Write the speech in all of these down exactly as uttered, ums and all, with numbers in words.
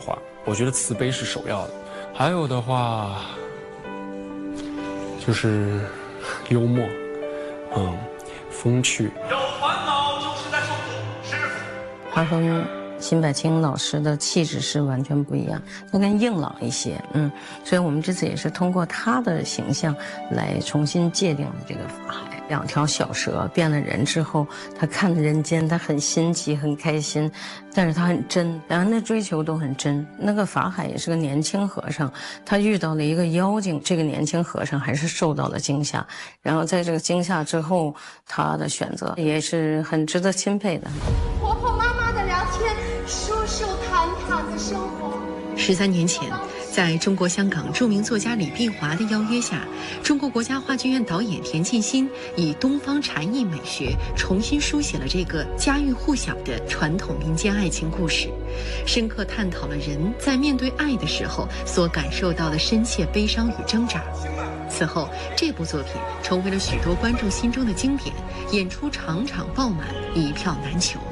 话，我觉得慈悲是首要的。还有的话，就是幽默，嗯，风趣。 有烦恼就是在受苦，师傅。 他和辛柏青老师的气质是完全不一样，他更硬朗一些，嗯，所以我们这次也是通过他的形象来重新界定了这个法海。两条小蛇变了人之后，他看着人间，他很新奇，很开心，但是他很真，两人的追求都很真。那个法海也是个年轻和尚，他遇到了一个妖精，这个年轻和尚还是受到了惊吓，然后在这个惊吓之后，他的选择也是很值得钦佩的。 婆婆妈妈的聊天，舒舒坦坦的生活。 十三年前，在中国香港著名作家李碧华的邀约下，中国国家话剧院导演田沁鑫以东方禅意美学重新书写了这个家喻户晓的传统民间爱情故事，深刻探讨了人在面对爱的时候所感受到的深切悲伤与挣扎。此后，这部作品成为了许多观众心中的经典，演出场场爆满，一票难求。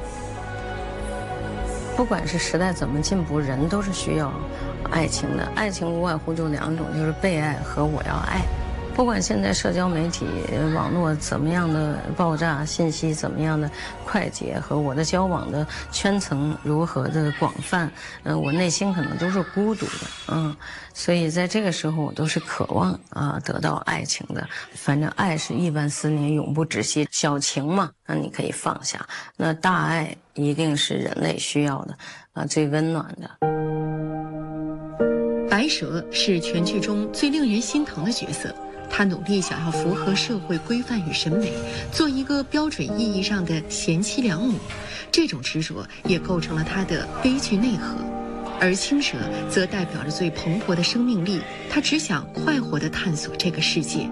不管是时代怎么进步，人都是需要爱情的。爱情无外乎就两种，就是被爱和我要爱。不管现在社交媒体网络怎么样的爆炸，信息怎么样的快捷，和我的交往的圈层如何的广泛，嗯、呃，我内心可能都是孤独的，嗯，所以在这个时候我都是渴望啊、呃、得到爱情的。反正爱是亿万思念，永不止息。小情嘛，那你可以放下；那大爱一定是人类需要的，啊、呃，最温暖的。 白蛇是全剧中最令人心疼的角色。他努力想要符合社会规范与审美，做一个标准意义上的贤妻良母，这种执着也构成了他的悲剧内核。而青蛇则代表着最蓬勃的生命力，他只想快活地探索这个世界。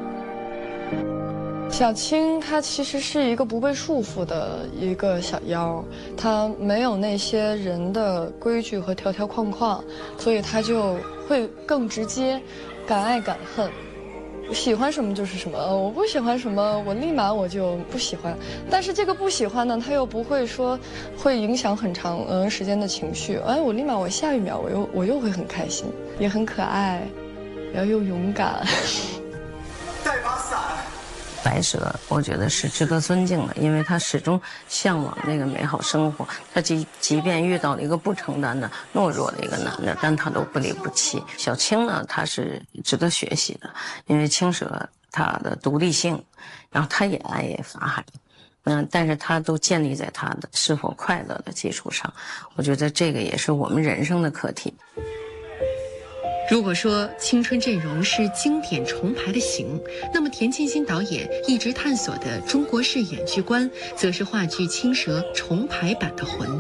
小青她其实是一个不被束缚的一个小妖，她没有那些人的规矩和条条框框，所以她就会更直接，敢爱敢恨。喜欢什么就是什么，我不喜欢什么，我立马我就不喜欢。但是这个不喜欢呢，他又不会说会影响很长嗯时间的情绪。哎，我立马我下一秒我又我又会很开心，也很可爱，然后又勇敢。 带把伞。 白蛇，我觉得是值得尊敬的，因为他始终向往那个美好生活。他即即便遇到了一个不承担的、懦弱的一个男的，但他都不离不弃。小青呢，他是值得学习的，因为青蛇他的独立性，然后他也爱法海，嗯，但是他都建立在他的是否快乐的基础上。我觉得这个也是我们人生的课题。 如果说青春阵容是经典重排的形，那么田沁鑫导演一直探索的中国式演剧观，则是话剧《青蛇》重排版的魂。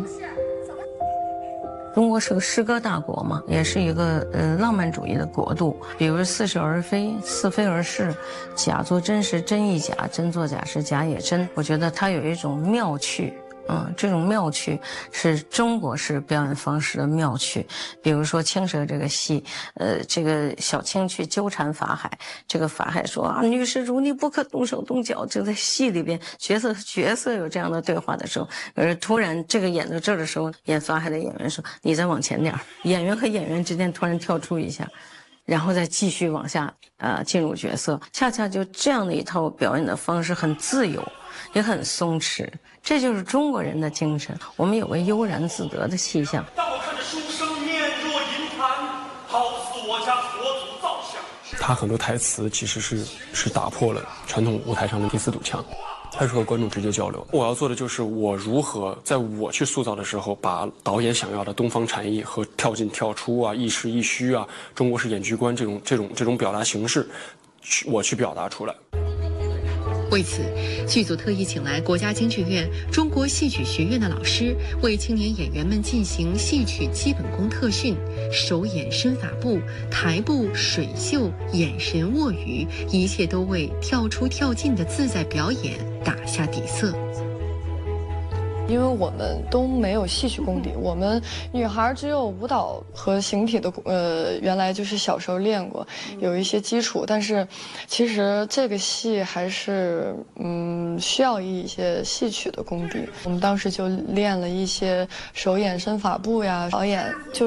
中国是个诗歌大国嘛，也是一个呃浪漫主义的国度。比如似是而非，似非而是，假作真时真亦假，真作假时假也真。我觉得它有一种妙趣。嗯，这种妙趣是中国式表演方式的妙趣。比如说青蛇这个戏，呃，这个小青去纠缠法海，这个法海说啊，女施主你不可动手动脚。就在戏里边，角色角色有这样的对话的时候，而突然这个演到这儿的时候，演法海的演员说你再往前点，演员和演员之间突然跳出一下，然后再继续往下呃进入角色。恰恰就这样的一套表演的方式很自由，也很松弛。这就是中国人的精神，我们有个悠然自得的气象。 当我看着书生面若银盘，好似我家佛祖造像。 他很多台词其实是是打破了传统舞台上的第四堵墙，他是和观众直接交流。我要做的就是我如何在我去塑造的时候，把导演想要的东方禅意和跳进跳出啊、亦实亦虚啊、中国式演剧观这种这种这种表达形式，我去表达出来。 为此，剧组特意请来国家京剧院中国戏曲学院的老师，为青年演员们进行戏曲基本功特训，手眼身法步、台步、水袖、眼神握语，一切都为跳出跳进的自在表演打下底色。 因为我们都没有戏曲功底，我们女孩只有舞蹈和形体的，呃，原来就是小时候练过，有一些基础。但是，其实这个戏还是嗯需要一些戏曲的功底。我们当时就练了一些手眼身法步呀，导演就。